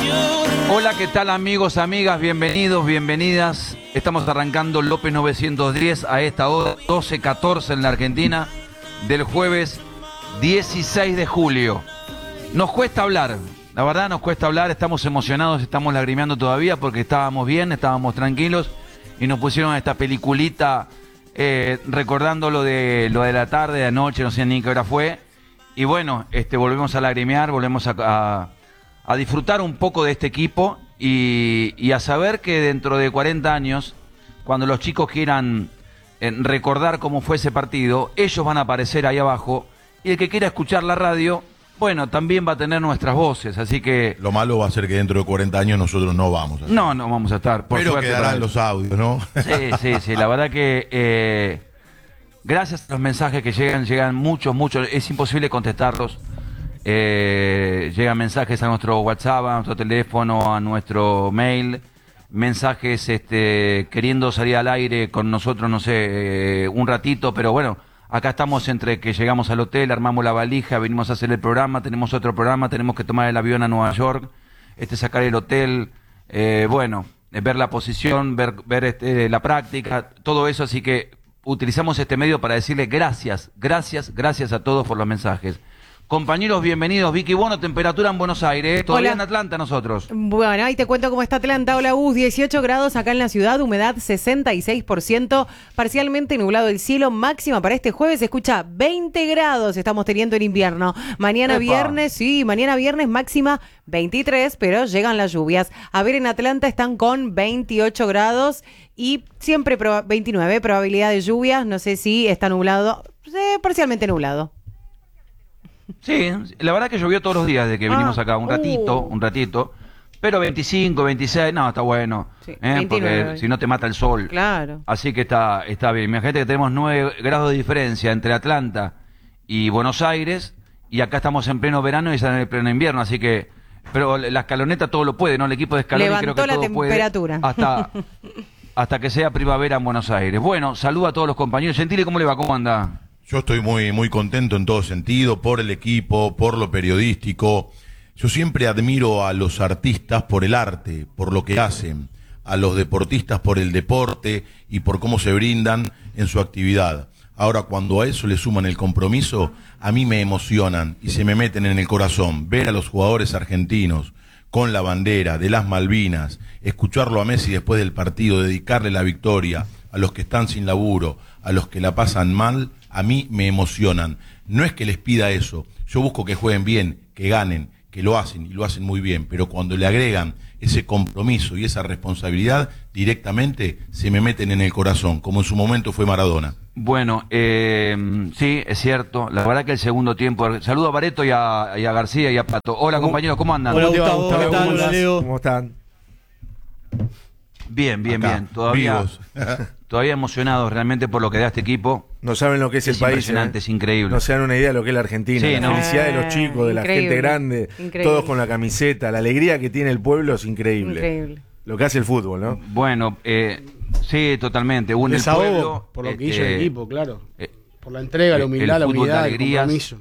Hola, ¿qué tal amigos, amigas? Bienvenidos, bienvenidas. Estamos arrancando López 910 a esta hora, 12:14 en la Argentina, del jueves 16 de julio. Nos cuesta hablar, la verdad nos cuesta hablar, estamos emocionados, estamos lagrimeando todavía porque estábamos bien, estábamos tranquilos y nos pusieron esta peliculita recordando lo de la tarde, de anoche, no sé ni qué hora fue. Y bueno, volvemos a lagrimear, volvemos a disfrutar un poco de este equipo y a saber que dentro de 40 años, cuando los chicos quieran recordar cómo fue ese partido, ellos van a aparecer ahí abajo y el que quiera escuchar la radio, bueno, también va a tener nuestras voces, así que... Lo malo va a ser que dentro de 40 años nosotros no vamos a estar. No vamos a estar, por pero suerte. Pero quedarán los audios, ¿no? Sí, la verdad que gracias a los mensajes que llegan muchos, es imposible contestarlos. Llegan mensajes a nuestro WhatsApp, a nuestro teléfono, a nuestro mail, mensajes queriendo salir al aire con nosotros, no sé, un ratito, pero bueno, acá estamos entre que llegamos al hotel, armamos la valija, venimos a hacer el programa, tenemos otro programa, tenemos que tomar el avión a Nueva York, sacar el hotel, ver la posición, ver la práctica, todo eso, así que utilizamos este medio para decirle gracias a todos por los mensajes. Compañeros, bienvenidos. Vicky Bono, temperatura en Buenos Aires. Todavía en Atlanta nosotros. Bueno, ahí te cuento cómo está Atlanta. Hola, 18 grados acá en la ciudad, humedad 66%, parcialmente nublado el cielo, máxima para este jueves, se escucha 20 grados estamos teniendo en invierno. Mañana viernes, máxima 23, pero llegan las lluvias. A ver, en Atlanta están con 28 grados y siempre 29, probabilidad de lluvias. No sé si está nublado, parcialmente nublado. Sí, la verdad que llovió todos los días desde que vinimos acá, un ratito, pero 25, 26, no, está bueno, sí, porque si no te mata el sol. Claro. Así que está bien. Imagínate que tenemos 9 grados de diferencia entre Atlanta y Buenos Aires, y acá estamos en pleno verano y están en pleno invierno, así que, pero la escaloneta todo lo puede, ¿no? El equipo de Scaloni creo que todo temperatura. Puede hasta que sea primavera en Buenos Aires. Bueno, saludo a todos los compañeros. Gentile, ¿cómo le va? ¿Cómo anda? Yo estoy muy contento en todo sentido, por el equipo, por lo periodístico. Yo siempre admiro a los artistas por el arte, por lo que hacen, a los deportistas por el deporte y por cómo se brindan en su actividad. Ahora, cuando a eso le suman el compromiso, a mí me emocionan y se me meten en el corazón ver a los jugadores argentinos con la bandera de las Malvinas, escucharlo a Messi después del partido, dedicarle la victoria a los que están sin laburo, a los que la pasan mal. A mí me emocionan. No es que les pida eso. Yo busco que jueguen bien, que ganen, que lo hacen y lo hacen muy bien. Pero cuando le agregan ese compromiso y esa responsabilidad, directamente se me meten en el corazón, como en su momento fue Maradona. Bueno, sí, es cierto. La verdad que el segundo tiempo... Saludo a Bareto y a García y a Pato. Hola, compañeros, ¿cómo andan? Hola, Gustavo. ¿Qué tal? Hola, Leo. ¿Cómo están? Bien. Todavía emocionados realmente por lo que da este equipo. No saben lo que es el país. Impresionante, es increíble. No se dan una idea de lo que es la Argentina. Sí, la felicidad de los chicos, de la gente grande, todos con la camiseta, la alegría que tiene el pueblo es increíble. Lo que hace el fútbol, ¿no? Bueno, sí, totalmente. Un desahogo por lo que hizo el equipo, claro. Por la entrega, la humildad, la unidad, el compromiso.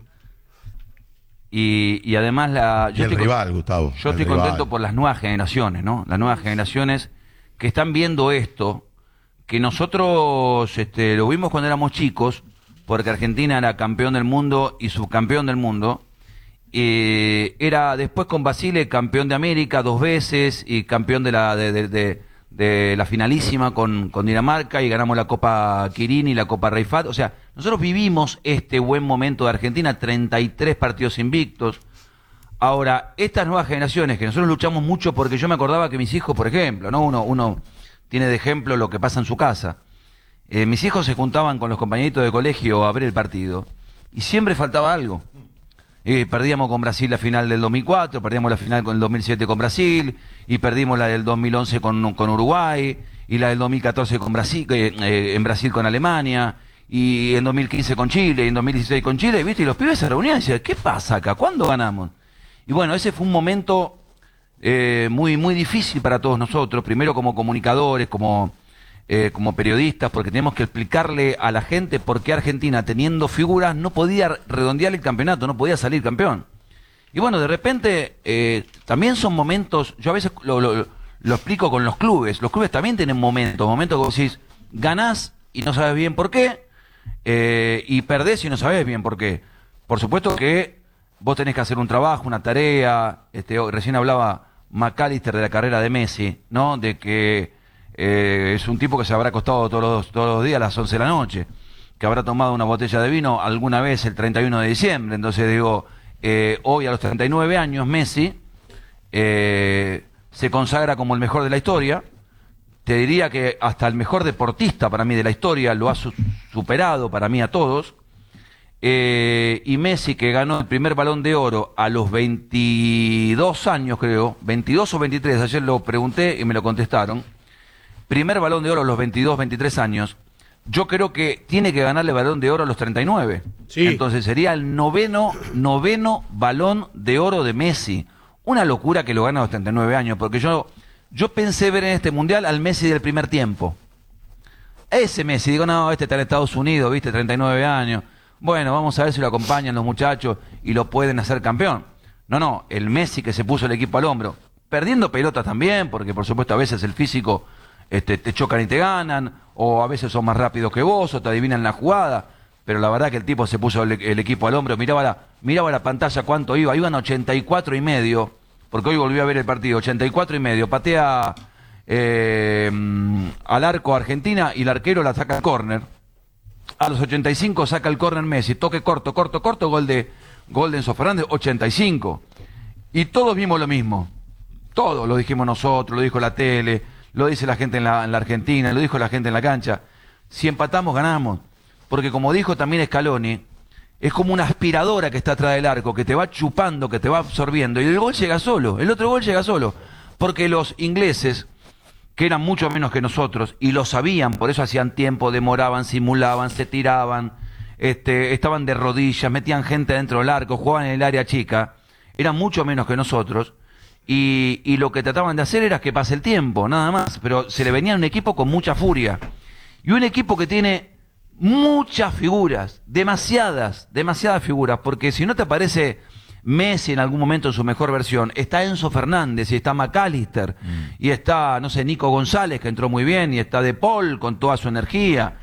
Y además yo estoy rival, Gustavo. Yo estoy contento por las nuevas generaciones, ¿no? Las nuevas generaciones que están viendo esto, que nosotros lo vimos cuando éramos chicos, porque Argentina era campeón del mundo y subcampeón del mundo. Era después con Basile campeón de América 2 veces y campeón de la finalísima con Dinamarca, y ganamos la Copa Quirini y la Copa Reifat. O sea, nosotros vivimos este buen momento de Argentina, 33 partidos invictos. Ahora, estas nuevas generaciones, que nosotros luchamos mucho, porque yo me acordaba que mis hijos, por ejemplo, ¿no? Uno tiene de ejemplo lo que pasa en su casa. Mis hijos se juntaban con los compañeritos de colegio a ver el partido y siempre faltaba algo. Perdíamos con Brasil la final del 2004, perdíamos la final con el 2007 con Brasil, y perdimos la del 2011 con Uruguay, y la del 2014 con Brasil, en Brasil con Alemania, y en 2015 con Chile, y en 2016 con Chile, ¿viste? Y los pibes se reunían y decían, ¿qué pasa acá? ¿Cuándo ganamos? Y bueno, ese fue un momento muy difícil para todos nosotros, primero como comunicadores, como periodistas, porque teníamos que explicarle a la gente por qué Argentina, teniendo figuras, no podía redondear el campeonato, no podía salir campeón. Y bueno, de repente también son momentos, yo a veces lo explico con los clubes también tienen momentos que vos decís, ganás y no sabes bien por qué, y perdés y no sabes bien por qué. Por supuesto que vos tenés que hacer un trabajo, una tarea, recién hablaba McAllister de la carrera de Messi, ¿no? De que es un tipo que se habrá acostado todos los días a las 11 de la noche, que habrá tomado una botella de vino alguna vez el 31 de diciembre, entonces digo, hoy a los 39 años Messi se consagra como el mejor de la historia. Te diría que hasta el mejor deportista para mí de la historia lo ha superado para mí a todos. Y Messi, que ganó el primer Balón de Oro a los 22 años, creo, 22 o 23, ayer lo pregunté y me lo contestaron. Primer Balón de Oro a los 22, 23 años. Yo creo que tiene que ganarle Balón de Oro a los 39. Sí. Entonces sería el noveno Balón de Oro de Messi. Una locura que lo gana a los 39 años, porque yo pensé ver en este Mundial al Messi del primer tiempo. Ese Messi, digo, no, este está en Estados Unidos, viste, 39 años. Bueno, vamos a ver si lo acompañan los muchachos y lo pueden hacer campeón. No, el Messi que se puso el equipo al hombro, perdiendo pelotas también, porque por supuesto a veces el físico te chocan y te ganan, o a veces son más rápidos que vos, o te adivinan la jugada, pero la verdad que el tipo se puso el equipo al hombro, miraba la pantalla cuánto iban 84,5, porque hoy volví a ver el partido, 84,5, patea al arco Argentina y el arquero la saca al córner. A los 85 saca el córner Messi, toque corto, gol de Enzo Fernández, 85. Y todos vimos lo mismo. Todos lo dijimos nosotros, lo dijo la tele, lo dice la gente en la Argentina, lo dijo la gente en la cancha. Si empatamos, ganamos. Porque como dijo también Scaloni, es como una aspiradora que está atrás del arco, que te va chupando, que te va absorbiendo. Y el gol llega solo, el otro gol llega solo. Porque los ingleses, que eran mucho menos que nosotros, y lo sabían, por eso hacían tiempo, demoraban, simulaban, se tiraban, estaban de rodillas, metían gente dentro del arco, jugaban en el área chica, eran mucho menos que nosotros, y lo que trataban de hacer era que pase el tiempo, nada más, pero se le venía un equipo con mucha furia, y un equipo que tiene muchas figuras, demasiadas figuras, porque si no te aparece Messi en algún momento en su mejor versión, está Enzo Fernández y está McAllister y está, no sé, Nico González, que entró muy bien, y está De Paul con toda su energía,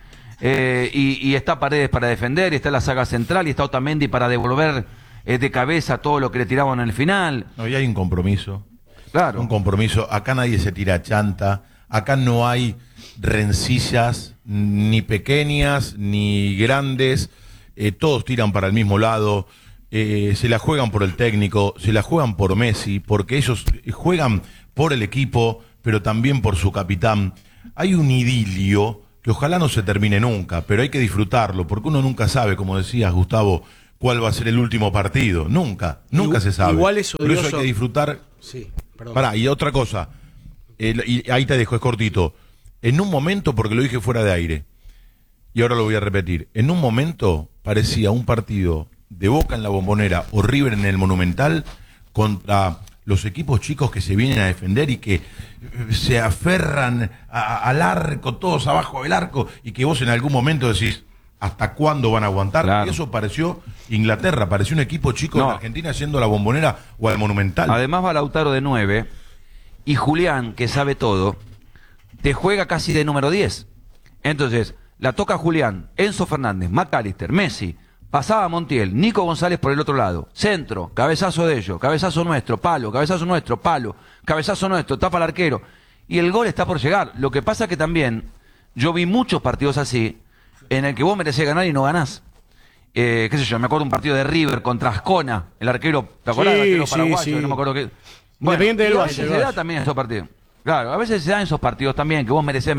y está Paredes para defender, y está la saga central, y está Otamendi para devolver de cabeza todo lo que le tiraban en el final. No, y hay un compromiso. Claro. Un compromiso. Acá nadie se tira chanta, acá no hay rencillas, ni pequeñas, ni grandes, todos tiran para el mismo lado. Se la juegan por el técnico, se la juegan por Messi, porque ellos juegan por el equipo, pero también por su capitán. Hay un idilio que ojalá no se termine nunca, pero hay que disfrutarlo, porque uno nunca sabe, como decías, Gustavo, cuál va a ser el último partido. Nunca se sabe. Igual es odioso. Por eso hay que disfrutar. Sí, perdón. Pará, y otra cosa, y ahí te dejo, es cortito. En un momento, porque lo dije fuera de aire, y ahora lo voy a repetir, en un momento parecía un partido de Boca en la Bombonera o River en el Monumental contra los equipos chicos que se vienen a defender y que se aferran al arco, todos abajo del arco, y que vos en algún momento decís, ¿hasta cuándo van a aguantar? Claro. Y eso pareció Inglaterra, pareció un equipo chico en Argentina yendo a la Bombonera o al Monumental. Además va Lautaro de 9 y Julián, que sabe todo, te juega casi de número 10. Entonces, la toca Julián, Enzo Fernández, McAllister, Messi, pasaba Montiel, Nico González por el otro lado, centro, cabezazo de ellos, cabezazo nuestro, palo, cabezazo nuestro, palo, cabezazo nuestro, tapa al arquero, y el gol está por llegar. Lo que pasa que también, yo vi muchos partidos así, en el que vos merecés ganar y no ganás. Qué sé yo, me acuerdo un partido de River contra Ascona, el arquero, ¿te acordás del arquero paraguayo? No me acuerdo qué. Bueno, Independiente del a Valle. veces se da también en esos partidos. Claro, a veces se da en esos partidos también, que vos merecés,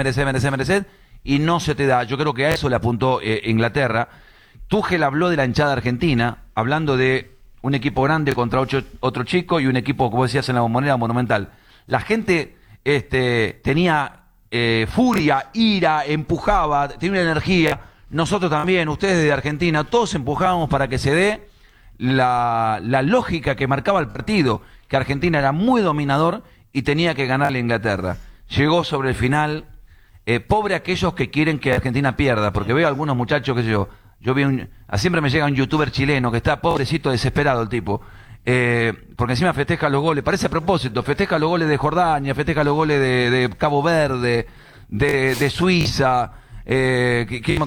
y no se te da. Yo creo que a eso le apuntó Inglaterra. Tuchel habló de la hinchada argentina, hablando de un equipo grande contra otro chico y un equipo, como decías, en la Bombonera Monumental. La gente tenía furia, ira, empujaba, tenía una energía. Nosotros también, ustedes de Argentina, todos empujábamos para que se dé la lógica que marcaba el partido, que Argentina era muy dominador y tenía que ganarle a Inglaterra. Llegó sobre el final, pobre aquellos que quieren que Argentina pierda, porque veo a algunos muchachos, qué sé yo vi siempre me llega un youtuber chileno que está pobrecito, desesperado el tipo, porque encima festeja los goles, parece a propósito, festeja los goles de Jordania, festeja los goles de Cabo Verde, de Suiza, de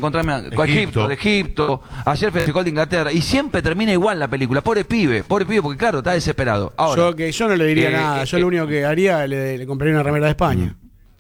Egipto, ayer festejó el de Inglaterra, y siempre termina igual la película. Pobre pibe, porque claro, está desesperado. Ahora, yo no le diría nada, yo lo único que haría, le compraría una remera de España.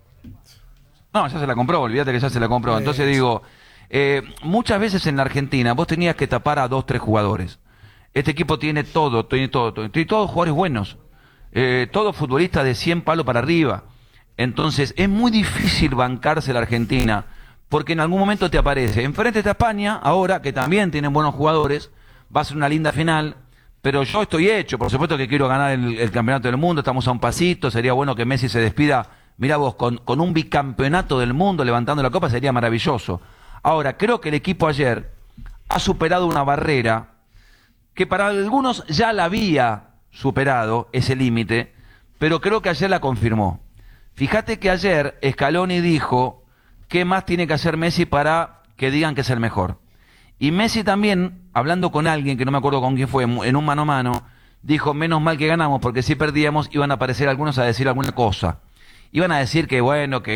No, ya se la compró, olvídate que ya se la compró. Entonces digo, muchas veces en la Argentina vos tenías que tapar a 2, 3 jugadores. Este equipo tiene todos jugadores buenos, todos futbolistas de 100 palos para arriba. Entonces es muy difícil bancarse la Argentina, porque en algún momento te aparece. Enfrente está España, ahora, que también tienen buenos jugadores, va a ser una linda final, pero yo estoy hecho, por supuesto que quiero ganar el campeonato del mundo, estamos a un pasito, sería bueno que Messi se despida, mirá vos, con un bicampeonato del mundo levantando la copa, sería maravilloso. Ahora, creo que el equipo ayer ha superado una barrera que para algunos ya la había superado, ese límite, pero creo que ayer la confirmó. Fíjate que ayer Scaloni dijo qué más tiene que hacer Messi para que digan que es el mejor. Y Messi también, hablando con alguien, que no me acuerdo con quién fue, en un mano a mano, dijo, menos mal que ganamos, porque si perdíamos iban a aparecer algunos a decir alguna cosa. Iban a decir que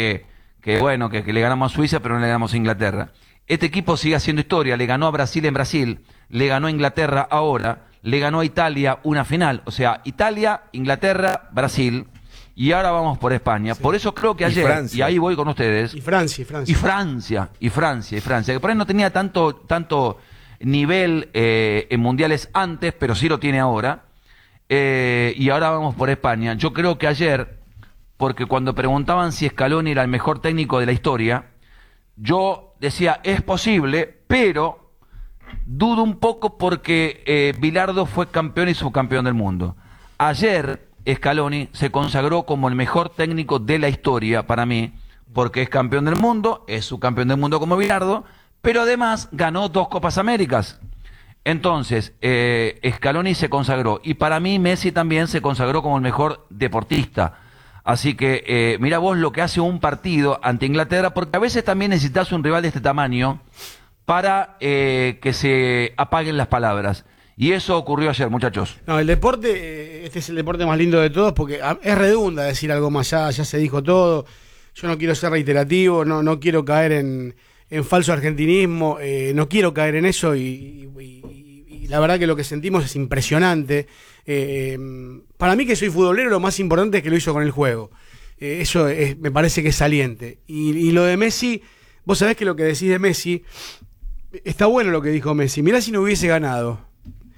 le ganamos a Suiza, pero no le ganamos a Inglaterra. Este equipo sigue haciendo historia, le ganó a Brasil en Brasil, le ganó a Inglaterra ahora, le ganó a Italia una final. O sea, Italia, Inglaterra, Brasil, y ahora vamos por España. Sí. Por eso creo que ayer, y ahí voy con ustedes. Y Francia. Que por ahí no tenía tanto nivel en mundiales antes, pero sí lo tiene ahora. Y ahora vamos por España. Yo creo que ayer, porque cuando preguntaban si Scaloni era el mejor técnico de la historia, yo decía, es posible, pero dudo un poco porque Bilardo fue campeón y subcampeón del mundo. Ayer Scaloni se consagró como el mejor técnico de la historia para mí, porque es campeón del mundo, es subcampeón del mundo como Bilardo, pero además ganó 2 Copas Américas. Entonces, Scaloni se consagró, y para mí Messi también se consagró como el mejor deportista. Así que mira vos lo que hace un partido ante Inglaterra, porque a veces también necesitas un rival de este tamaño para que se apaguen las palabras. Y eso ocurrió ayer, muchachos. No, el deporte, este es el deporte más lindo de todos, porque es redunda decir algo más allá, ya se dijo todo. Yo no quiero ser reiterativo, no quiero caer en falso argentinismo, no quiero caer en eso y la verdad que lo que sentimos es impresionante. Para mí, que soy futbolero, lo más importante es que lo hizo con el juego. Eso me parece que es saliente. Y lo de Messi, vos sabés que lo que decís de Messi, está bueno lo que dijo Messi. Mirá si no hubiese ganado.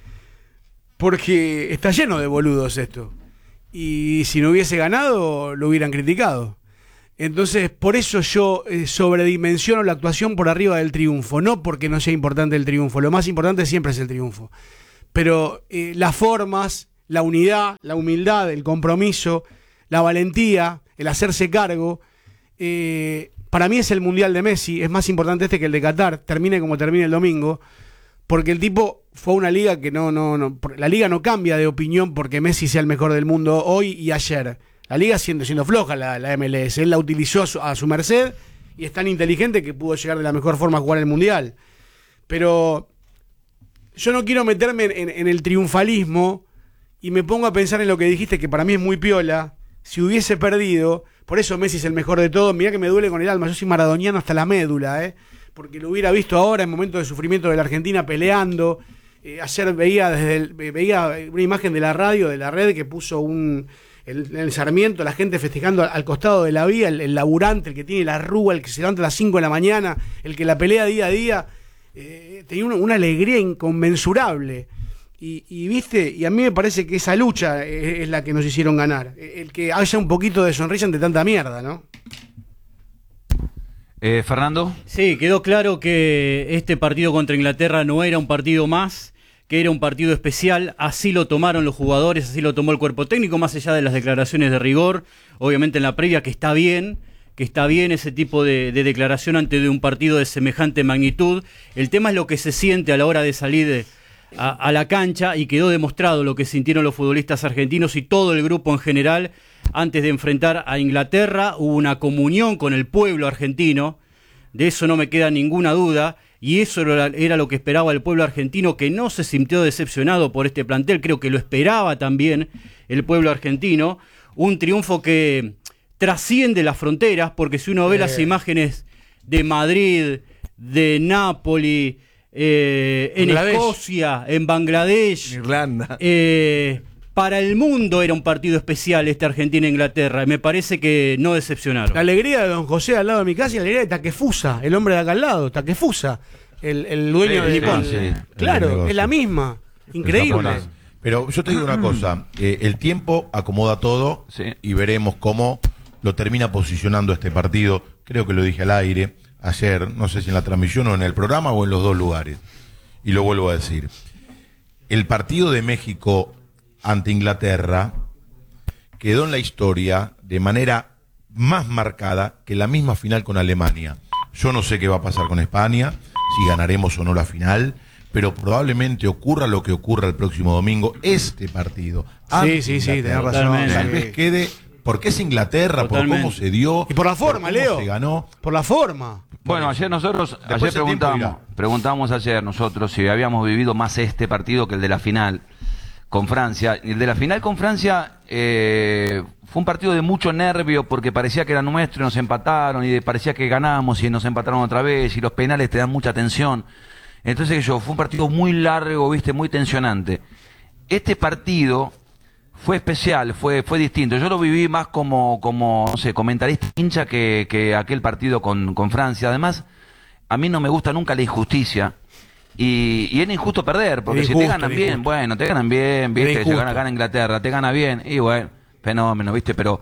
Porque está lleno de boludos esto. Y si no hubiese ganado, lo hubieran criticado. Entonces, por eso yo sobredimensiono la actuación por arriba del triunfo. No porque no sea importante el triunfo. Lo más importante siempre es el triunfo. Pero las formas, la unidad, la humildad, el compromiso, la valentía, el hacerse cargo, para mí es el Mundial de Messi. Es más importante este que el de Qatar. Termine como termine el domingo. Porque el tipo fue a una liga que la liga no cambia de opinión porque Messi sea el mejor del mundo hoy y ayer. La liga siendo floja la MLS. Él la utilizó a su merced y es tan inteligente que pudo llegar de la mejor forma a jugar el Mundial. Pero yo no quiero meterme en el triunfalismo y me pongo a pensar en lo que dijiste, que para mí es muy piola. Si hubiese perdido, por eso Messi es el mejor de todos. Mirá que me duele con el alma, yo soy maradoniano hasta la médula, porque lo hubiera visto ahora en momentos de sufrimiento de la Argentina peleando. Ayer veía una imagen de la radio, de la red, que puso en el Sarmiento, la gente festejando al costado de la vía, el laburante, el que tiene la arruga, el que se levanta a las 5 de la mañana, el que la pelea día a día, tenía una alegría inconmensurable. Y viste, y a mí me parece que esa lucha es la que nos hicieron ganar. El que haya un poquito de sonrisa ante tanta mierda, ¿no? Fernando. Sí, quedó claro que este partido contra Inglaterra no era un partido más, que era un partido especial. Así lo tomaron los jugadores, así lo tomó el cuerpo técnico, más allá de las declaraciones de rigor, obviamente en la previa, que está bien ese tipo de declaración antes de un partido de semejante magnitud. El tema es lo que se siente a la hora de salir a la cancha, y quedó demostrado lo que sintieron los futbolistas argentinos y todo el grupo en general antes de enfrentar a Inglaterra. Hubo una comunión con el pueblo argentino, de eso no me queda ninguna duda, y eso era lo que esperaba el pueblo argentino, que no se sintió decepcionado por este plantel, creo que lo esperaba también el pueblo argentino, un triunfo que trasciende las fronteras, porque si uno ve las imágenes de Madrid, de Nápoli, en Escocia, en Bangladesh, Irlanda. Para el mundo era un partido especial este Argentina-Inglaterra, y me parece que no decepcionaron. La alegría de don José al lado de mi casa y la alegría de Takefusa, el hombre de acá al lado, Takefusa, el dueño del Nippon. Claro, es la misma. Increíble. Pero yo te digo una cosa, el tiempo acomoda todo y veremos cómo lo termina posicionando este partido. Creo que lo dije al aire ayer, no sé si en la transmisión o en el programa o en los dos lugares. Y lo vuelvo a decir. El partido de México ante Inglaterra quedó en la historia de manera más marcada que la misma final con Alemania. Yo no sé qué va a pasar con España, si ganaremos o no la final, pero probablemente ocurra lo que ocurra el próximo domingo, este partido. Sí, tenés razón. Tal vez quede, porque es Inglaterra, por cómo se dio. Y por la forma, por cómo Leo. se ganó. Por la forma. Bueno, ayer preguntamos ayer nosotros si habíamos vivido más este partido que el de la final con Francia. El de la final con Francia fue un partido de mucho nervio porque parecía que era nuestro y nos empataron, y parecía que ganábamos y nos empataron otra vez, y los penales te dan mucha tensión. Entonces fue un partido muy largo, viste, muy tensionante. Este partido fue especial, fue distinto. Yo lo viví más como no sé, comentarista hincha que aquel partido con Francia. Además, a mí no me gusta nunca la injusticia. Y es injusto perder, porque si te ganan bien, bueno, te ganan bien, viste, se gana Inglaterra, te gana bien, y bueno, fenómeno, viste, pero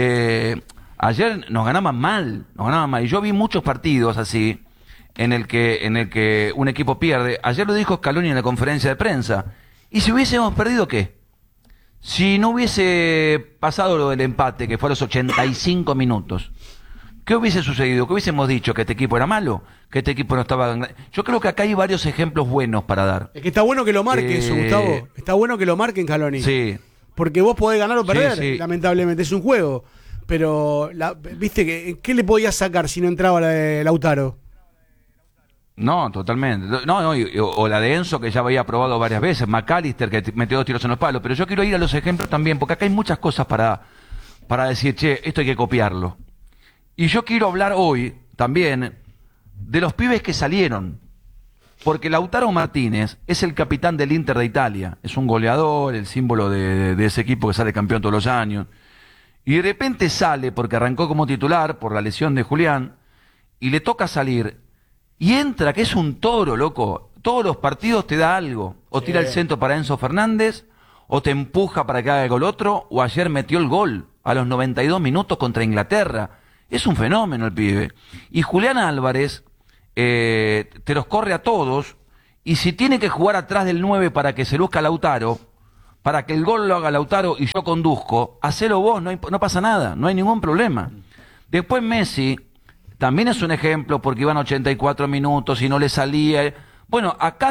ayer nos ganaban mal, y yo vi muchos partidos así, en el que un equipo pierde. Ayer lo dijo Scaloni en la conferencia de prensa, y si hubiésemos perdido, ¿qué? Si no hubiese pasado lo del empate, que fue a los 85 minutos, ¿qué hubiese sucedido? ¿Qué hubiésemos dicho? ¿Que este equipo era malo? ¿Que este equipo no estaba...? Yo creo que acá hay varios ejemplos buenos para dar. Es que está bueno que lo marquen, Gustavo. Está bueno que lo marquen, Scaloni. Sí. Porque vos podés ganar o perder, sí. lamentablemente. Es un juego. Pero, ¿viste? ¿Qué le podías sacar si no entraba la de Lautaro? No, totalmente. O la de Enzo, que ya había probado varias veces. McAllister, que metió 2 tiros en los palos. Pero yo quiero ir a los ejemplos también, porque acá hay muchas cosas para decir, che, esto hay que copiarlo. Y yo quiero hablar hoy también de los pibes que salieron. Porque Lautaro Martínez es el capitán del Inter de Italia. Es un goleador, el símbolo de ese equipo que sale campeón todos los años. Y de repente sale, porque arrancó como titular por la lesión de Julián, y le toca salir. Y entra, que es un toro, loco. Todos los partidos te da algo. O tira el centro para Enzo Fernández, o te empuja para que haga el gol otro, o ayer metió el gol a los 92 minutos contra Inglaterra. Es un fenómeno el pibe. Y Julián Álvarez te los corre a todos, y si tiene que jugar atrás del 9 para que se luzca Lautaro, para que el gol lo haga Lautaro y yo conduzco, hacelo vos, no pasa nada, no hay ningún problema. Después Messi también es un ejemplo, porque iban 84 minutos y no le salía. Bueno, acá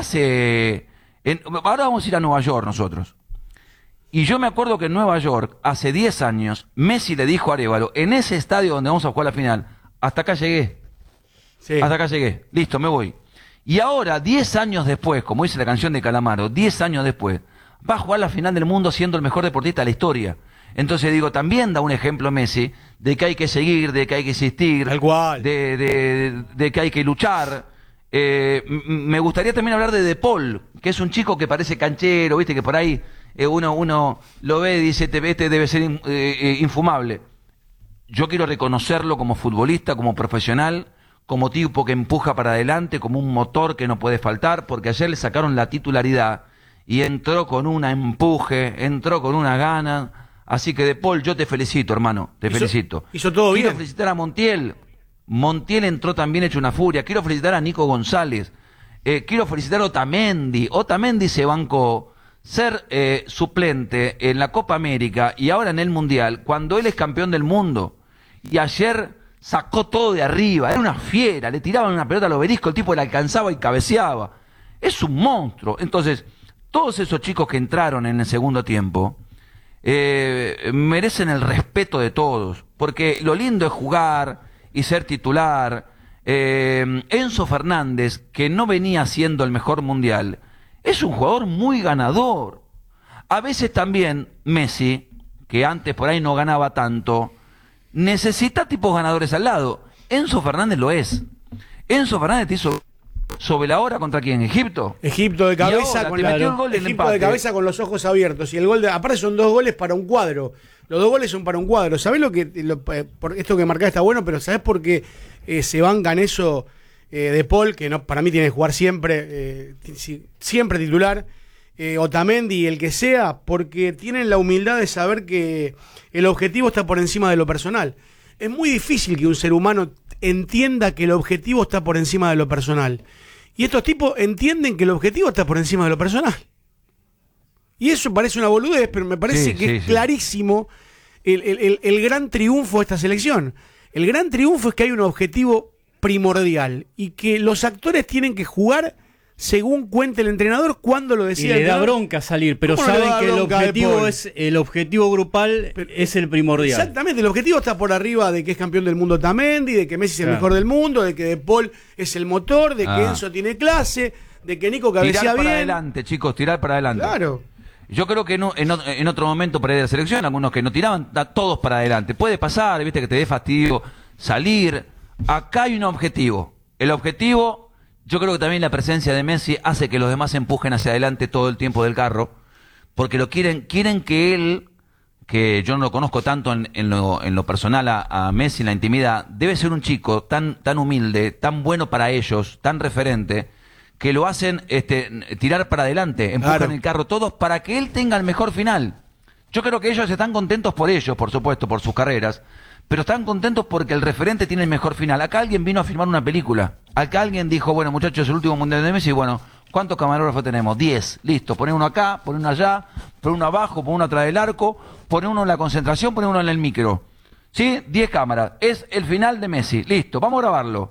ahora vamos a ir a Nueva York nosotros. Y yo me acuerdo que en Nueva York, hace 10 años, Messi le dijo a Arévalo, en ese estadio donde vamos a jugar la final, hasta acá llegué. Sí. Hasta acá llegué. Listo, me voy. Y ahora, 10 años después, como dice la canción de Calamaro, 10 años después, va a jugar la final del mundo siendo el mejor deportista de la historia. Entonces digo, también da un ejemplo Messi de que hay que seguir, de que hay que insistir, tal cual, de que hay que luchar. Me gustaría también hablar de Paul, que es un chico que parece canchero, viste, que por ahí uno lo ve y dice, este debe ser infumable. Yo quiero reconocerlo como futbolista, como profesional, como tipo que empuja para adelante, como un motor que no puede faltar, porque ayer le sacaron la titularidad y entró con un empuje, entró con una gana. Así que, De Paul, yo te felicito, hermano, te felicito. Hizo todo bien. Quiero felicitar a Montiel. Montiel entró también hecho una furia. Quiero felicitar a Nico González. Quiero felicitar a Otamendi. Otamendi se bancó ser suplente en la Copa América y ahora en el Mundial, cuando él es campeón del mundo. Y ayer sacó todo de arriba. Era una fiera. Le tiraban una pelota al obelisco, el tipo le alcanzaba y cabeceaba. Es un monstruo. Entonces, todos esos chicos que entraron en el segundo tiempo merecen el respeto de todos, porque lo lindo es jugar y ser titular, Enzo Fernández, que no venía siendo el mejor mundial, es un jugador muy ganador. A veces también Messi, que antes por ahí no ganaba tanto, necesita tipos ganadores al lado. Enzo Fernández lo es. Enzo Fernández te hizo sobre la hora contra quién, Egipto. Egipto de cabeza, ahora, metió el gol del Egipto empate. de cabeza con los ojos abiertos. Y el gol aparte son 2 goles para un cuadro. Los 2 goles son para un cuadro. ¿Sabés lo que por esto que marcás está bueno? Pero ¿sabés por qué se bancan eso de Paul, que no, para mí tiene que jugar siempre, siempre titular? Otamendi y el que sea, porque tienen la humildad de saber que el objetivo está por encima de lo personal. Es muy difícil que un ser humano entienda que el objetivo está por encima de lo personal. Y estos tipos entienden que el objetivo está por encima de lo personal. Y eso parece una boludez, pero me parece que es clarísimo el gran triunfo de esta selección. El gran triunfo es que hay un objetivo primordial y que los actores tienen que jugar según cuente el entrenador, cuando lo decía. Y le da bronca salir, pero saben que el objetivo grupal es el primordial. Exactamente, el objetivo está por arriba de que es campeón del mundo Otamendi, de que Messi es el mejor del mundo, de que De Paul es el motor, de que Enzo tiene clase, de que Nico cabecea bien. Tirar para adelante, chicos, tirar para adelante. Claro. Yo creo que en otro momento para ir a la selección, algunos que no tiraban, todos para adelante. Puede pasar, viste, que te dé fastidio salir. Acá hay un objetivo. El objetivo, yo creo que también la presencia de Messi hace que los demás se empujen hacia adelante todo el tiempo del carro, porque lo quieren que él, que yo no lo conozco tanto en lo personal a Messi, en la intimidad, debe ser un chico tan humilde, tan bueno para ellos, tan referente, que lo hacen tirar para adelante, empujan el carro todos para que él tenga el mejor final. Yo creo que ellos están contentos por ellos, por supuesto, por sus carreras, pero están contentos porque el referente tiene el mejor final. Acá alguien vino a filmar una película. Acá alguien dijo, bueno, muchachos, el último mundial de Messi, bueno, ¿cuántos camarógrafos tenemos? 10, listo, poné uno acá, poné uno allá, poné uno abajo, poné uno atrás del arco, poné uno en la concentración, poné uno en el micro. ¿Sí? 10 cámaras. Es el final de Messi. Listo, vamos a grabarlo.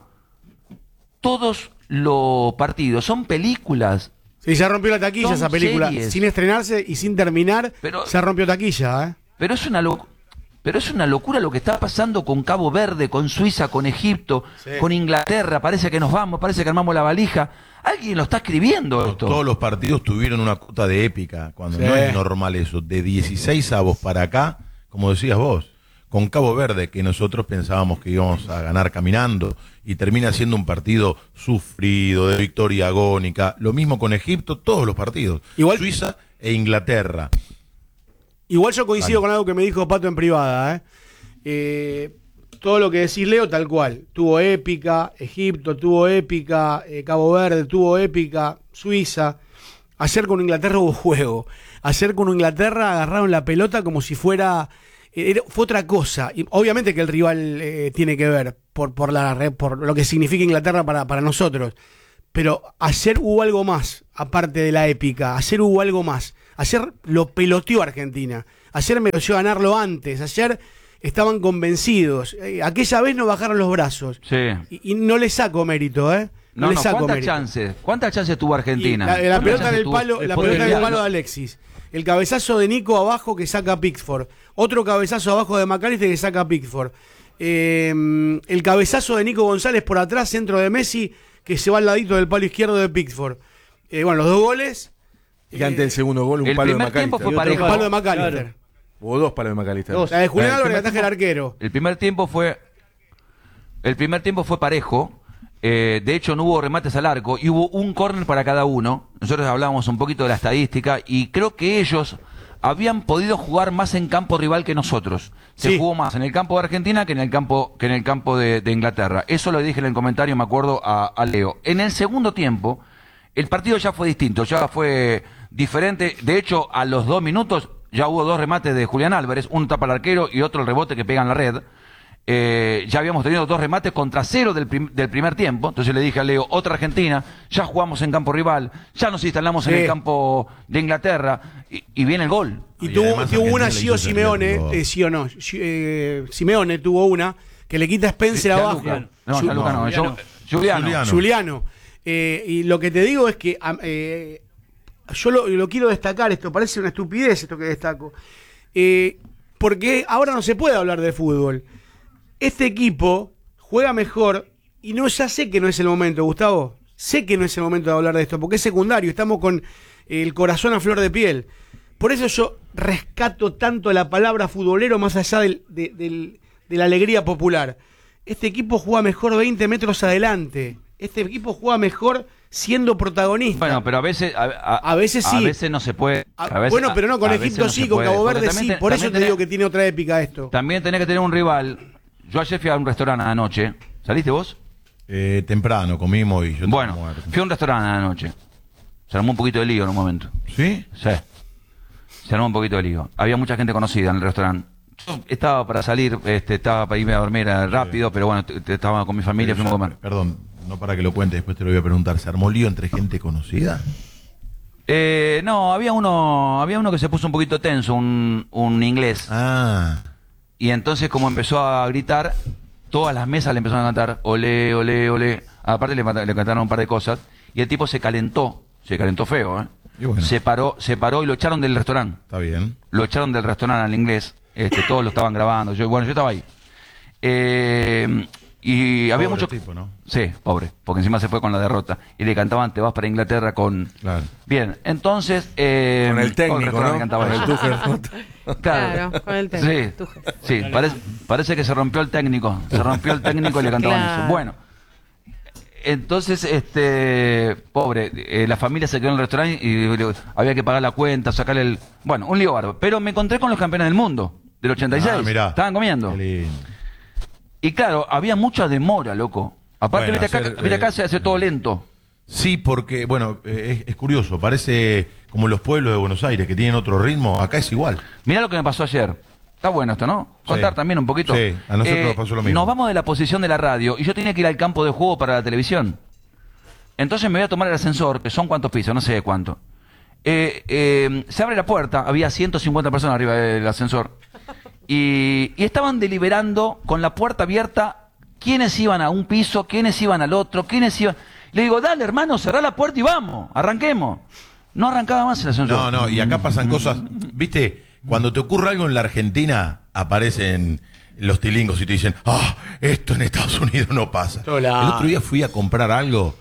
Todos los partidos son películas. Sí, ya rompió la taquilla son esa película. Series. Sin estrenarse y sin terminar, se rompió taquilla, ¿eh? Pero es una locura lo que está pasando con Cabo Verde, con Suiza, con Egipto, con Inglaterra. Parece que nos vamos, parece que armamos la valija. Alguien lo está escribiendo esto. Todos los partidos tuvieron una cuota de épica, cuando no es normal eso. De 16 avos para acá, como decías vos, con Cabo Verde, que nosotros pensábamos que íbamos a ganar caminando, y termina siendo un partido sufrido, de victoria agónica. Lo mismo con Egipto, todos los partidos. Igual, Suiza e Inglaterra. Igual yo coincido con algo que me dijo Pato en privada, todo lo que decís, Leo, tal cual. Tuvo épica, Egipto tuvo épica, Cabo Verde tuvo épica, Suiza. Ayer con Inglaterra hubo juego. Ayer con Inglaterra agarraron la pelota como si fuera... fue otra cosa. Y obviamente que el rival tiene que ver por lo que significa Inglaterra para nosotros. Pero ayer hubo algo más, aparte de la épica. Ayer hubo algo más. Ayer lo peloteó Argentina. Ayer mereció ganarlo antes. Ayer estaban convencidos. Aquella vez no bajaron los brazos. Sí. Y no le saco mérito, ¿eh? No le saco mérito. ¿Cuántas chances tuvo Argentina? La pelota en el palo, de Alexis. El cabezazo de Nico abajo que saca Pickford. Otro cabezazo abajo de McAllister que saca Pickford. El cabezazo de Nico González por atrás, centro de Messi, que se va al ladito del palo izquierdo de Pickford. Bueno, los 2 goles. Y antes del segundo gol, un palo de McAllister. Tiempo fue parejo. Un palo de McAllister. Claro. Hubo 2 palos de McAllister. La de Julián Álvarez, ataja el arquero. El primer tiempo fue parejo. De hecho, no hubo remates al arco y hubo un córner para cada uno. Nosotros hablábamos un poquito de la estadística y creo que ellos habían podido jugar más en campo rival que nosotros. Se jugó más en el campo de Argentina que en el campo de Inglaterra. Eso lo dije en el comentario, me acuerdo, a Leo. En el segundo tiempo, el partido ya fue distinto, ya fue diferente. De hecho, a los 2 minutos ya hubo 2 remates de Julián Álvarez, uno tapa al arquero y otro el rebote que pega en la red. Ya habíamos tenido 2 remates contra 0 del primer tiempo. Entonces le dije a Leo, otra Argentina, ya jugamos en campo rival, ya nos instalamos en el campo de Inglaterra y viene el gol. Y tuvo una Gio Simeone, Simeone tuvo una que le quita a Spencer abajo. Giuliano. Y lo que te digo es que yo lo quiero destacar, esto parece una estupidez esto que destaco, porque ahora no se puede hablar de fútbol. Este equipo juega mejor Y no, ya sé que no es el momento, Gustavo. Sé que no es el momento de hablar de esto, porque es secundario. Estamos con el corazón a flor de piel. Por eso yo rescato tanto la palabra futbolero más allá de la alegría popular. Este equipo juega mejor 20 metros adelante. Este equipo juega mejor siendo protagonista. Bueno, pero a veces sí. A veces no se puede. Bueno, pero no, con Egipto sí, con Cabo Verde sí. Por eso te digo que tiene otra épica esto. También tenés que tener un rival. Yo ayer fui a un restaurante anoche. ¿Saliste vos? Temprano comimos y yo... Bueno, fui a un restaurante anoche. Se armó un poquito de lío en un momento. ¿Sí? Sí. Se armó un poquito de lío. Había mucha gente conocida en el restaurante. Yo estaba para salir, estaba para irme a dormir rápido, pero bueno, estaba con mi familia, fuimos a comer. Perdón, no para que lo cuente, después te lo voy a preguntar. ¿Se armó lío entre gente conocida? No, había uno que se puso un poquito tenso, un inglés. Ah. Y entonces como empezó a gritar, todas las mesas le empezaron a cantar, olé, olé, olé. Aparte le cantaron un par de cosas. Y el tipo se calentó feo, ¿eh? Y bueno. Se paró y lo echaron del restaurante. Está bien. Lo echaron del restaurante al inglés. Todos lo estaban grabando. Yo estaba ahí. Y había mucho tipo, ¿no? Sí, pobre, porque encima se fue con la derrota. Y le cantaban "Te vas para Inglaterra" con... Claro. Bien, entonces... con el técnico, ¿no? Cantaba con eso. el Tuchel. Claro, con el técnico. Sí, parece que se rompió el técnico. Se rompió el técnico y le cantaban Claro. eso. Bueno, entonces, pobre, la familia se quedó en el restaurante y había que pagar la cuenta, sacarle el... Bueno, un lío bárbaro. Pero me encontré con los campeones del mundo, del 86. Ah, mirá. Estaban comiendo. Qué lindo. Y claro, había mucha demora, loco. Aparte, Bueno, viste acá se hace todo lento. Sí, porque, bueno, es curioso. Parece como los pueblos de Buenos Aires que tienen otro ritmo. Acá es igual. Mirá lo que me pasó ayer. Está bueno esto, ¿no? Contar Sí. también un poquito. Sí, a nosotros nos pasó lo mismo. Nos vamos de la posición de la radio y yo tenía que ir al campo de juego para la televisión. Entonces me voy a tomar el ascensor, que son cuántos pisos, no sé de cuánto. Se abre la puerta, había 150 personas arriba del ascensor. Y estaban deliberando con la puerta abierta quiénes iban a un piso, quiénes iban al otro, quiénes iban... Le digo, dale hermano, cerrá la puerta y vamos, arranquemos. No arrancaba más el ascensor. No, y acá pasan cosas, viste, cuando te ocurre algo en la Argentina, aparecen los tilingos y te dicen, esto en Estados Unidos no pasa. Hola. El otro día fui a comprar algo,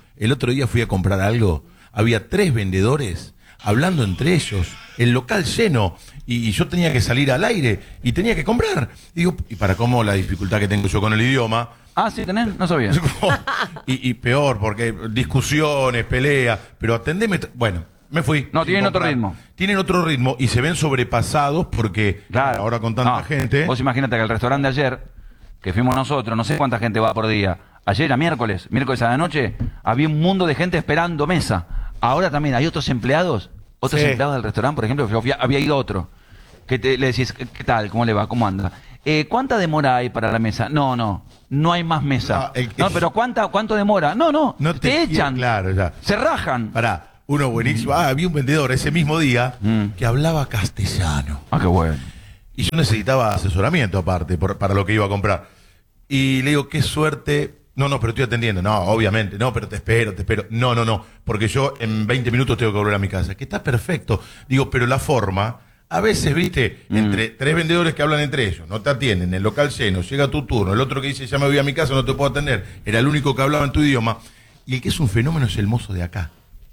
había 3 vendedores hablando entre ellos, el local lleno, y yo tenía que salir al aire, y tenía que comprar. Digo, y para cómo la dificultad que tengo yo con el idioma... Ah, ¿sí tenés? No sabía. y peor, porque discusiones, peleas, pero atendeme... Bueno, me fui. No, sin tienen otro comprar. ritmo. Tienen otro ritmo y se ven sobrepasados porque Claro. ahora con tanta No, gente... Vos imagínate que el restaurante de ayer, que fuimos nosotros, no sé cuánta gente va por día. Ayer era miércoles a la noche, había un mundo de gente esperando mesa. Ahora también hay otros empleados del restaurante, por ejemplo, había ido otro, que le decís, ¿qué tal? ¿Cómo le va? ¿Cómo anda? ¿Cuánta demora hay para la mesa? No hay más mesa. No, pero ¿cuánto demora? No te echan. Claro, ya. Se rajan. Pará, uno buenísimo. Había un vendedor ese mismo día que hablaba castellano. Ah, qué bueno. Y yo necesitaba asesoramiento aparte para lo que iba a comprar. Y le digo, qué suerte... No, pero estoy atendiendo. No, obviamente. No, pero te espero. No. Porque yo en 20 minutos tengo que volver a mi casa. Que está perfecto. Digo, pero la forma... A veces, viste, entre 3 vendedores que hablan entre ellos, no te atienden, el local lleno, llega tu turno, el otro que dice, ya me voy a mi casa, no te puedo atender. Era el único que hablaba en tu idioma. Y el que es un fenómeno es el mozo de acá.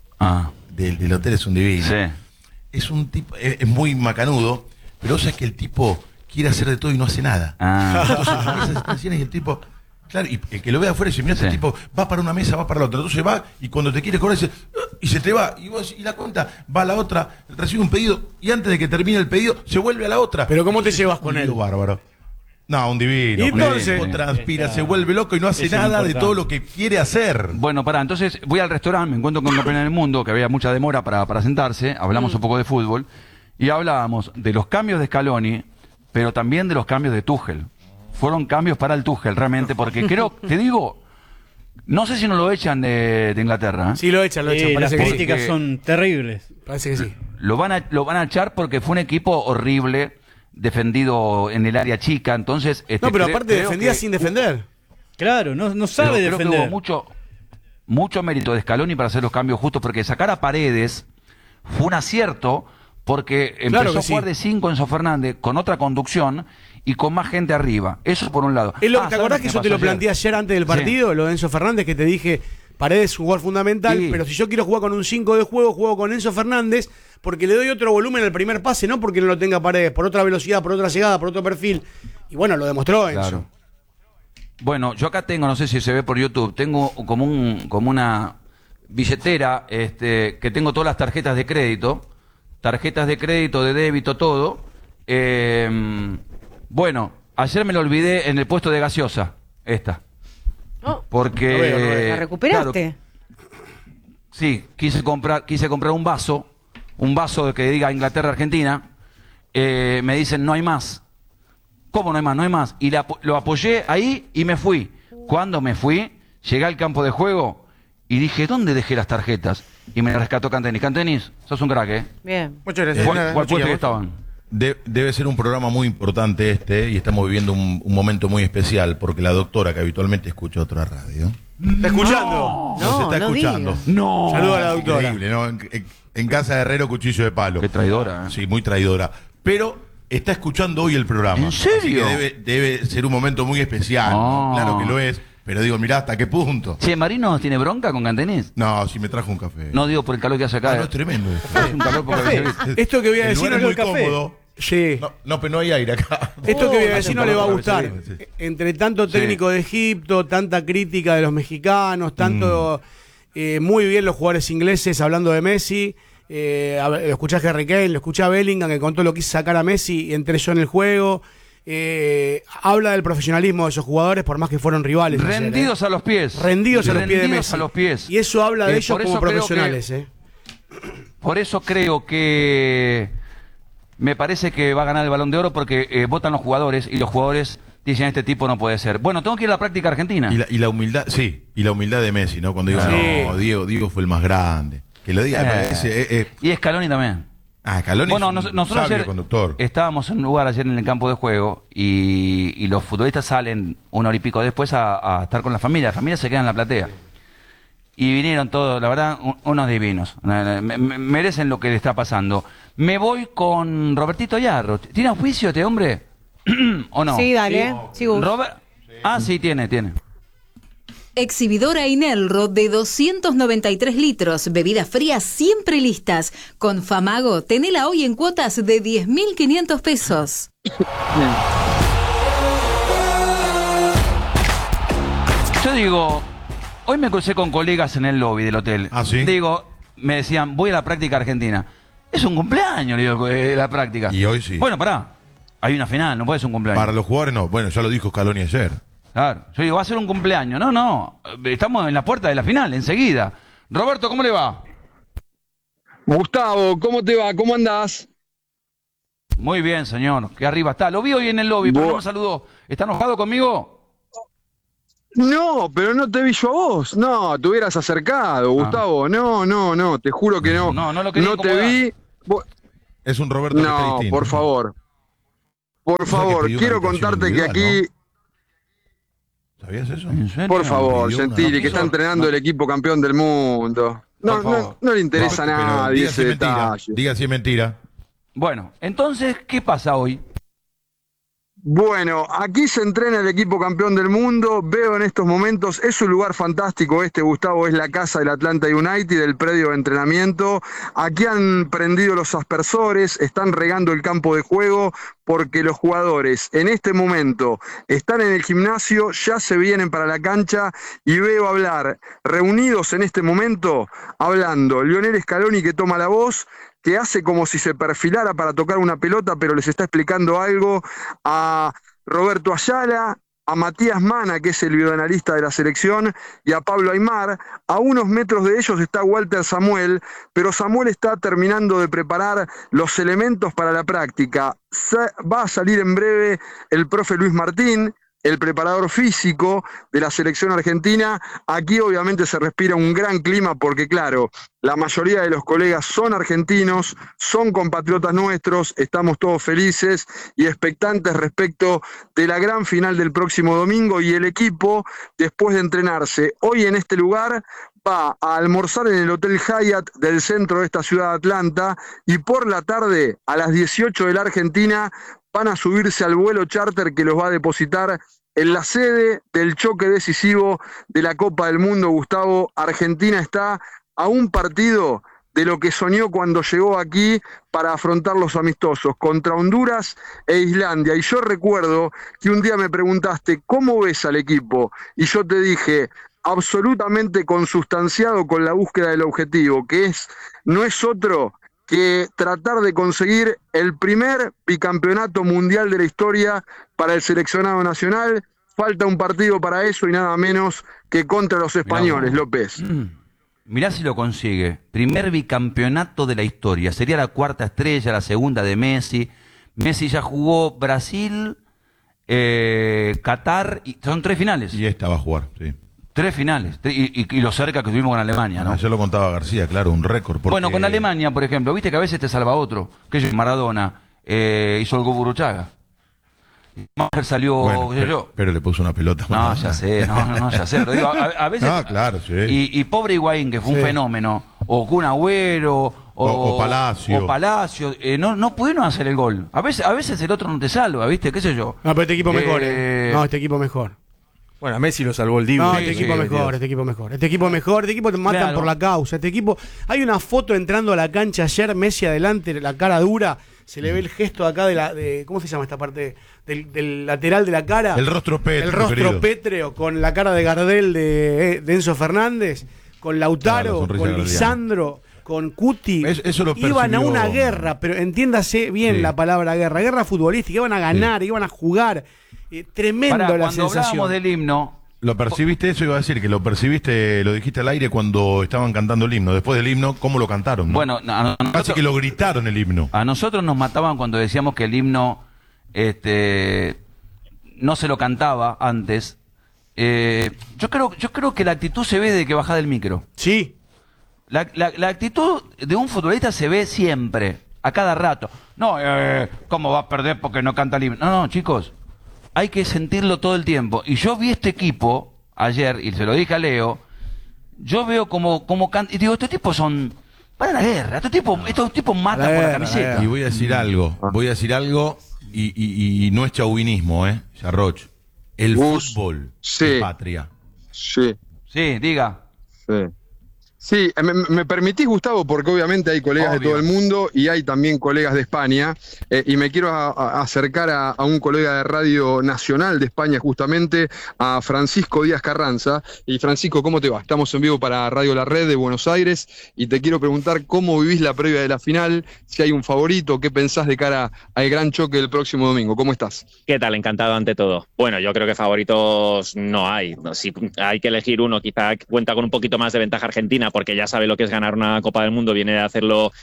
Del hotel es un divino. Sí. Es un tipo, es muy macanudo, pero sabes que el tipo quiere hacer de todo y no hace nada. Entonces las mesas están llenas y el tipo... Claro, y el que lo ve afuera dice, mira, este tipo va para una mesa, va para la otra. Entonces va y cuando te quiere cobrar dice, y se te va. Y la cuenta va a la otra, recibe un pedido y antes de que termine el pedido se vuelve a la otra. Pero ¿cómo te llevas con él? Bárbaro. No, un divino. ¿Y entonces? El tipo transpira, se vuelve loco y no hace nada de todo lo que quiere hacer. Bueno, entonces voy al restaurante, me encuentro con campeones del mundo, que había mucha demora para sentarse, hablamos un poco de fútbol, y hablábamos de los cambios de Scaloni, pero también de los cambios de Tuchel. Fueron cambios para el Tuchel, realmente, porque creo, te digo, no sé si no lo echan de Inglaterra. Sí, lo echan. Las Parece que sí. críticas son terribles. Parece que sí. Lo van a echar porque fue un equipo horrible, defendido en el área chica, entonces... No, pero aparte defendía sin defender. Claro, no sabe creo defender. que hubo mucho mérito de Scaloni para hacer los cambios justos, porque sacar a Paredes fue un acierto, porque empezó a jugar de 5 Enzo Fernández con otra conducción y con más gente arriba. Eso por un lado. ¿Te acordás que eso te lo planteé ayer antes del partido? Lo de Enzo Fernández, que te dije, Paredes es un jugador fundamental, pero si yo quiero jugar con un 5 de juego con Enzo Fernández, porque le doy otro volumen al primer pase, no porque no lo tenga Paredes, por otra velocidad, por otra llegada, por otro perfil. Y bueno, lo demostró Enzo. Claro. Bueno, yo acá tengo, no sé si se ve por YouTube, tengo como una billetera que tengo todas las tarjetas de crédito, de débito, todo. Bueno, ayer me lo olvidé en el puesto de gaseosa, esta. Porque... ¿La recuperaste? Claro, sí, quise comprar un vaso que diga Inglaterra-Argentina. Me dicen, no hay más. ¿Cómo no hay más? No hay más. Y lo apoyé ahí y me fui. Cuando me fui, llegué al campo de juego y dije, ¿dónde dejé las tarjetas? Y me rescató Cantenis. Cantenis, sos un crack, ¿eh? Bien. Muchas gracias. ¿Cuál puesto que estaban? Debe ser un programa muy importante y estamos viviendo un momento muy especial porque la doctora, que habitualmente escucha otra radio, ¿está escuchando? se está escuchando. No. Saludos a la doctora. Increíble, ¿no? En casa de Herrero, cuchillo de palo. Qué traidora, ¿eh? Sí, muy traidora. Pero está escuchando hoy el programa. ¿En serio? Así que debe ser un momento muy especial. No. Claro que lo es. Pero digo, mirá, ¿hasta qué punto? Che, ¿Marino tiene bronca con Cantenis? No, si me trajo un café. No digo por el calor que hace acá. No, es tremendo esto. Es un calor porque Esto que voy a El decir lugar no es muy cómodo. Sí. No, pero no hay aire acá. Esto que voy a decir no le va a gustar. Sí. Entre tanto técnico de Egipto, tanta crítica de los mexicanos, tanto muy bien los jugadores ingleses hablando de Messi. Lo escuché a Harry Kane, lo escuché a Bellingham, que contó lo que hizo sacar a Messi y entró en el juego. Habla del profesionalismo de esos jugadores, por más que fueron rivales. rendidos a los pies. Rendidos a los pies de Messi. A los pies. Y eso habla de ellos como profesionales. Por eso creo que me parece que va a ganar el Balón de Oro porque votan los jugadores y los jugadores dicen este tipo no puede ser. Bueno, tengo que ir a la práctica argentina. Y la humildad, sí, y la humildad de Messi, ¿no? Cuando digo, no, Diego fue el más grande. Que lo diga, y Scaloni también. Scaloni Bueno, es un nosotros sabio ayer conductor. estábamos en un lugar ayer en el campo de juego y los futbolistas salen una hora y pico después a estar con la familia se queda en la platea. Y vinieron todos, la verdad, unos divinos. Merecen lo que le está pasando. Me voy con Robertito Yarro. ¿Tiene auspicio este hombre? ¿O no? Sí, dale. Sí, sí, tiene. Exhibidora Inelro de 293 litros, bebidas frías siempre listas. Con Famago, tenela hoy en cuotas de 10.500 pesos. Yo digo, hoy me crucé con colegas en el lobby del hotel. ¿Ah, sí? Digo, me decían, voy a la práctica argentina. Es un cumpleaños, le digo, la práctica. Y hoy sí. Bueno, pará, hay una final, no puede ser un cumpleaños. Para los jugadores no. Bueno, ya lo dijo Scaloni ayer. Claro, yo digo, va a ser un cumpleaños. No, estamos en la puerta de la final, enseguida. Roberto, ¿cómo le va? Gustavo, ¿cómo te va? ¿Cómo andás? Muy bien, señor, que arriba está. Lo vi hoy en el lobby, pero no me saludó. ¿Está enojado conmigo? No, pero no te vi yo a vos. No, te hubieras acercado, Gustavo. No, te juro que no. No lo quería No te incomodar. vi. Es un Roberto que está No, distinto. por favor. Por favor, pidió quiero una habitación contarte que individual, aquí... ¿Sabías eso? ¿En serio? Por favor, pidió una- Gentili, que está entrenando el equipo campeón del mundo. Por favor. No le interesa a Pero nadie diga ese si es mentira. detalle. Diga si es mentira. Bueno, entonces, ¿qué pasa hoy? Bueno, aquí se entrena el equipo campeón del mundo, veo en estos momentos, es un lugar fantástico Gustavo, es la casa del Atlanta United, el predio de entrenamiento. Aquí han prendido los aspersores, están regando el campo de juego, porque los jugadores en este momento están en el gimnasio, ya se vienen para la cancha y veo hablar, reunidos en este momento, hablando Lionel Scaloni, que toma la voz, que hace como si se perfilara para tocar una pelota, pero les está explicando algo a Roberto Ayala, a Matías Mana, que es el videoanalista de la selección, y a Pablo Aimar. A unos metros de ellos está Walter Samuel, pero Samuel está terminando de preparar los elementos para la práctica. Va a salir en breve el profe Luis Martín, el preparador físico de la selección argentina. Aquí obviamente se respira un gran clima porque, claro, la mayoría de los colegas son argentinos, son compatriotas nuestros, estamos todos felices y expectantes respecto de la gran final del próximo domingo, y el equipo, después de entrenarse hoy en este lugar, va a almorzar en el Hotel Hyatt del centro de esta ciudad de Atlanta, y por la tarde, a las 18 de la Argentina, van a subirse al vuelo charter que los va a depositar en la sede del choque decisivo de la Copa del Mundo, Gustavo. Argentina está a un partido de lo que soñó cuando llegó aquí para afrontar los amistosos contra Honduras e Islandia. Y yo recuerdo que un día me preguntaste, ¿cómo ves al equipo? Y yo te dije, absolutamente consustanciado con la búsqueda del objetivo, que no es otro que tratar de conseguir el primer bicampeonato mundial de la historia para el seleccionado nacional. Falta un partido para eso y nada menos que contra los españoles, López. Mirá si lo consigue. Primer bicampeonato de la historia. Sería la cuarta estrella, la segunda de Messi. Messi ya jugó Brasil, Qatar, y son 3 finales. Y esta va a jugar, sí. 3 finales. Y lo cerca que estuvimos con Alemania, ¿no? Ya lo contaba García, claro, un récord. Bueno, con Alemania, por ejemplo, viste que a veces te salva otro. Que es Maradona, hizo el gol Burruchaga. Maher salió, bueno, pero le puso una pelota. No, ya sé, ya sé. Pero digo, a veces. Ah, claro, sí. Y pobre Higuaín, que fue un fenómeno, o Kun Agüero, o Palacio, no pudieron hacer el gol. A veces el otro no te salva, ¿viste? ¿Qué sé yo? No, pero este equipo mejor. No, este equipo mejor. Bueno, a Messi lo salvó el Dibu. No, este equipo mejor. Este equipo te matan claro. por la causa. Este equipo. Hay una foto entrando a la cancha ayer, Messi adelante, la cara dura. Se le ve el gesto acá ¿cómo se llama esta parte? Del lateral de la cara. El rostro pétreo. El rostro pétreo, con la cara de Gardel de Enzo Fernández, con Lautaro, con Lisandro, con Cuti. Eso lo iban a una guerra, pero entiéndase bien la palabra guerra. Guerra futbolística, iban a ganar, iban a jugar. Tremendo la cuando sensación. hablábamos del himno. ¿Lo percibiste eso? Iba a decir que lo percibiste, lo dijiste al aire cuando estaban cantando el himno. Después del himno, ¿cómo lo cantaron? ¿No? Bueno, casi que lo gritaron el himno. A nosotros nos mataban cuando decíamos que el himno no se lo cantaba antes. Yo creo que la actitud se ve desde que bajás del micro. Sí. La actitud de un futbolista se ve siempre, a cada rato. No, ¿cómo va a perder porque no canta el himno? No, chicos. Hay que sentirlo todo el tiempo. Y yo vi este equipo ayer, y se lo dije a Leo, yo veo como canta, y digo, estos tipos son para la guerra, estos tipos matan por la camiseta. Y voy a decir algo, y no es chauvinismo, Yarroch. El fútbol es patria. Sí. Sí, diga. Sí, me permitís, Gustavo, porque obviamente hay colegas de todo el mundo y hay también colegas de España, y me quiero acercar a un colega de Radio Nacional de España, justamente, a Francisco Díaz Carranza. Y Francisco, ¿cómo te va? Estamos en vivo para Radio La Red de Buenos Aires y te quiero preguntar cómo vivís la previa de la final, si hay un favorito, qué pensás de cara al gran choque del próximo domingo. ¿Cómo estás? ¿Qué tal? Encantado ante todo. Bueno, yo creo que favoritos no hay. Si hay que elegir uno, quizá cuenta con un poquito más de ventaja Argentina, porque ya sabe lo que es ganar una Copa del Mundo, viene de hacerlo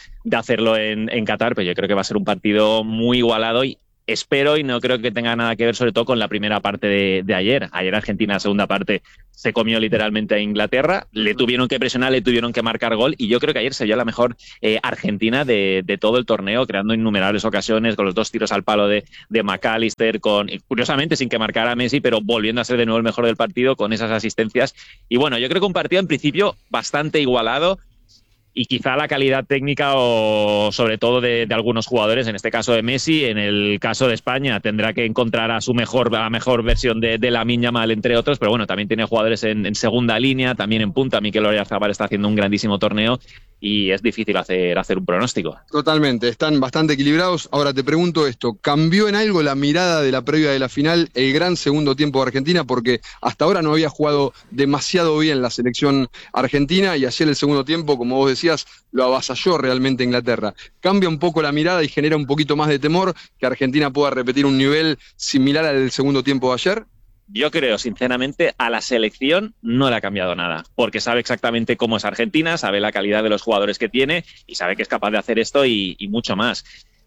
en Qatar, pero yo creo que va a ser un partido muy igualado y espero, y no creo que tenga nada que ver sobre todo con la primera parte de ayer. Ayer Argentina, la segunda parte, se comió literalmente a Inglaterra, le tuvieron que presionar, le tuvieron que marcar gol, y yo creo que ayer se vio la mejor Argentina de todo el torneo, creando innumerables ocasiones, con los 2 tiros al palo de McAllister, curiosamente sin que marcara a Messi, pero volviendo a ser de nuevo el mejor del partido con esas asistencias. Y bueno, yo creo que un partido en principio bastante igualado, y quizá la calidad técnica o sobre todo de algunos jugadores, en este caso de Messi, en el caso de España tendrá que encontrar a la mejor versión de Lamine Yamal, entre otros, pero bueno, también tiene jugadores en segunda línea, también en punta. Mikel Oyarzabal está haciendo un grandísimo torneo y es difícil hacer un pronóstico. Totalmente, están bastante equilibrados. Ahora te pregunto esto, ¿cambió en algo la mirada de la previa de la final, el gran segundo tiempo de Argentina? Porque hasta ahora no había jugado demasiado bien la selección argentina y ayer el segundo tiempo, como vos decías, lo avasalló realmente Inglaterra. ¿Cambia un poco la mirada y genera un poquito más de temor que Argentina pueda repetir un nivel similar al del segundo tiempo de ayer? Yo creo, sinceramente, a la selección no le ha cambiado nada, porque sabe exactamente cómo es Argentina, sabe la calidad de los jugadores que tiene y sabe que es capaz de hacer esto y mucho más.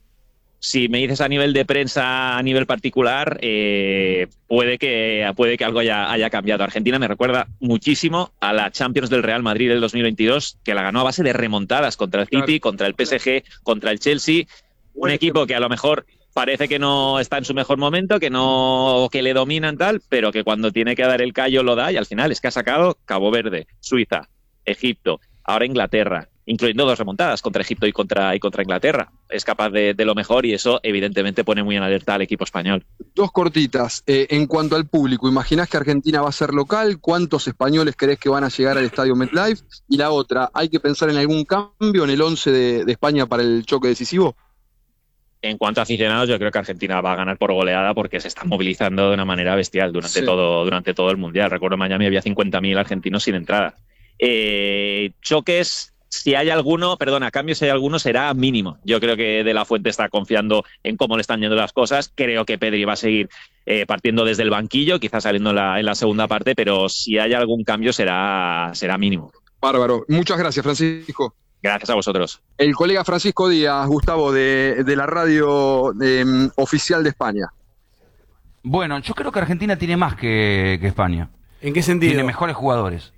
Si me dices a nivel de prensa, a nivel particular, puede que algo haya cambiado. Argentina me recuerda muchísimo a la Champions del Real Madrid del 2022, que la ganó a base de remontadas contra el City, contra el PSG, contra el Chelsea. Un equipo que a lo mejor parece que no está en su mejor momento, que le dominan tal, pero que cuando tiene que dar el callo lo da, y al final es que ha sacado Cabo Verde, Suiza, Egipto, ahora Inglaterra incluyendo 2 remontadas contra Egipto y contra Inglaterra. Es capaz de lo mejor y eso evidentemente pone muy en alerta al equipo español. 2 cortitas. En cuanto al público, ¿imaginás que Argentina va a ser local? ¿Cuántos españoles creés que van a llegar al estadio MetLife? Y la otra, ¿hay que pensar en algún cambio en el 11 de España para el choque decisivo? En cuanto a aficionados, yo creo que Argentina va a ganar por goleada porque se está movilizando de una manera bestial durante todo el Mundial. Recuerdo en Miami había 50.000 argentinos sin entrada. Choques, cambios si hay alguno, será mínimo. Yo creo que De La Fuente está confiando en cómo le están yendo las cosas. Creo que Pedri va a seguir partiendo desde el banquillo, quizás saliendo en la segunda parte, pero si hay algún cambio será mínimo. Bárbaro. Muchas gracias, Francisco. Gracias a vosotros. El colega Francisco Díaz, Gustavo, de la radio oficial de España. Bueno, yo creo que Argentina tiene más que España. ¿En qué sentido? Tiene mejores jugadores.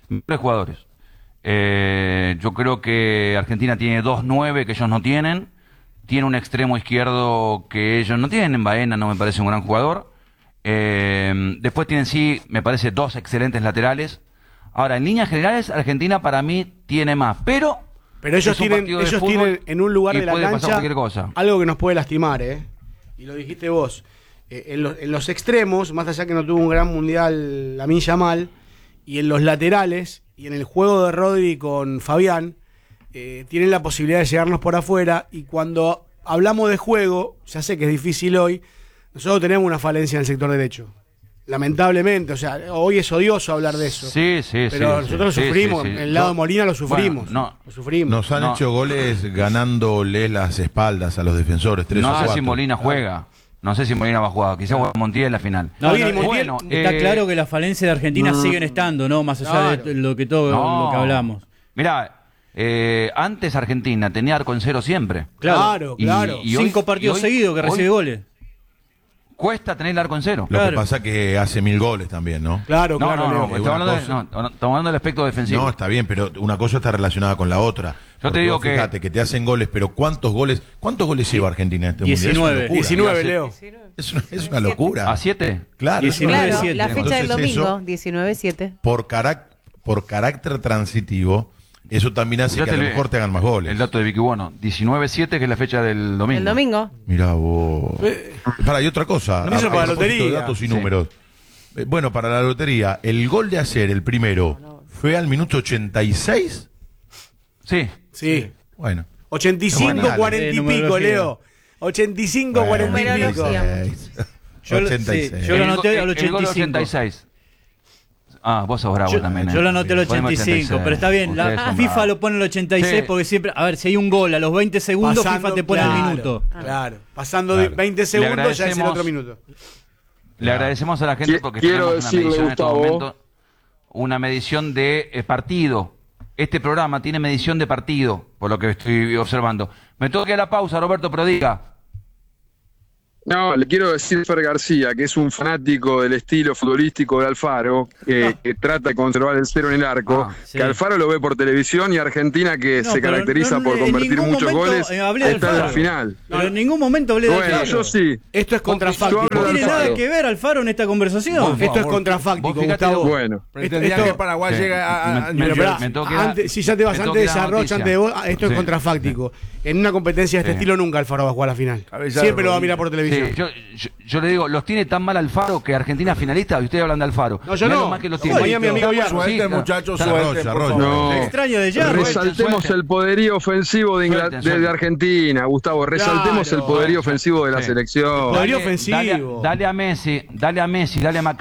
Yo creo que Argentina tiene 2-9 que ellos no tienen. Tiene un extremo izquierdo que ellos no tienen. Baena no me parece un gran jugador. Después tienen, me parece, 2 excelentes laterales. Ahora, en líneas generales, Argentina para mí tiene más. Pero ellos tienen en un lugar de la cancha algo que nos puede lastimar, y lo dijiste vos. En los extremos, más allá que no tuvo un gran mundial Lamine Yamal, y en los laterales, y en el juego de Rodri con Fabián, tienen la posibilidad de llegarnos por afuera, y cuando hablamos de juego, ya sé que es difícil hoy, nosotros tenemos una falencia en el sector derecho. Lamentablemente, o sea, hoy es odioso hablar de eso. Pero nosotros lo sufrimos, en el lado de Molina lo sufrimos. Lo sufrimos. Nos han hecho goles ganándoles las espaldas a los defensores. 3 o 4. No sé si Molina juega. No sé si Molina va a jugar. Quizás juega Montiel en la final. Está claro que las falencias de Argentina siguen estando, ¿no? Más allá de lo que hablamos. Mirá, antes Argentina tenía arco en cero siempre. Claro. Y 5 partidos seguidos que recibe goles. Cuesta tener el arco en cero. Lo que pasa es que hace 1000 goles también, ¿no? Claro. Estamos hablando del aspecto defensivo. No, está bien, pero una cosa está relacionada con la otra. Yo te digo fíjate que te hacen goles, pero ¿cuántos goles lleva Argentina en este 19, mundial? 19, Leo. Es una locura. ¿A 7? Claro. 19-7. La fecha del domingo, 19-7. Por carácter transitivo, eso también hace que a lo mejor te hagan más goles. El dato de Vicky Bueno, 19-7, que es la fecha del domingo. El domingo. Mirá vos. Y otra cosa. Eso para la lotería. Datos y números. Bueno, para la lotería, el gol de ayer, el primero, ¿fue al minuto 86? Sí. Bueno. 85, 40 y pico, Leo. 85, 40 y pico. 86. Yo lo anoté al 85. El gol 86. Vos sos bravo también. Yo lo anoté al 85, pero está bien. La FIFA lo pone al 86 porque siempre, a ver, si hay un gol a los 20 segundos, FIFA te pone el minuto. Claro, pasando de 20 segundos ya es el otro minuto. Le agradecemos a la gente porque tenemos una medición en este momento, una medición de partido. Este programa tiene medición de partido, por lo que estoy observando. Me toca la pausa, Roberto, pero diga. No, le quiero decir a Fer García, que es un fanático del estilo futbolístico de Alfaro, que trata de conservar el cero en el arco, que Alfaro lo ve por televisión y Argentina, que se caracteriza por convertir muchos goles, está en la final. Pero en ningún momento hablé de Alfaro. Bueno, yo sí. Esto es contrafáctico. No tiene nada que ver Alfaro en esta conversación. Esto es contrafáctico, Gustavo. Bueno. Pretendía que Paraguay llega a... Si ya te vas antes de Sarroch, antes de vos, esto es contrafáctico. En una competencia de este estilo nunca Alfaro va a jugar a la final. Siempre lo va a mirar por televisión. Yo le digo, los tiene tan mal Alfaro que Argentina finalista, y ustedes hablan de Alfaro. No, yo no. Más que los tiene. Mi amigo Suerte, muchachos, suerte. No. Extraño de ya. Resaltemos el poderío ofensivo de Argentina, Gustavo. Resaltemos el poderío ofensivo de la selección. Poderío ofensivo. Dale a Messi, dale a Maccabi.